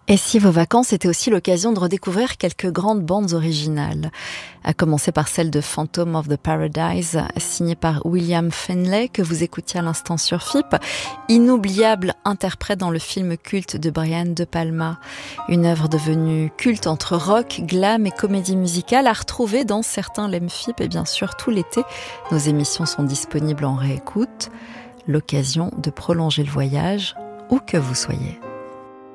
Et si vos vacances étaient aussi l'occasion de redécouvrir quelques grandes bandes originales, à commencer par celle de Phantom of the Paradise, signée par William Findlay, que vous écoutiez à l'instant sur FIP, inoubliable interprète dans le film culte de Brian De Palma, une œuvre devenue culte entre rock, glam et comédie musicale, à retrouver dans certains LEM FIP et bien sûr tout l'été. Nos émissions sont disponibles en réécoute, l'occasion de prolonger le voyage où que vous soyez.